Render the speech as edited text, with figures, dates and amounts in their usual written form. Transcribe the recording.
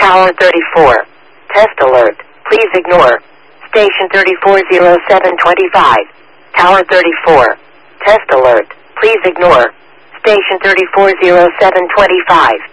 Tower 34. Test alert. Please ignore. Station 340725. Tower 34. Test alert. Please ignore. Station 340725.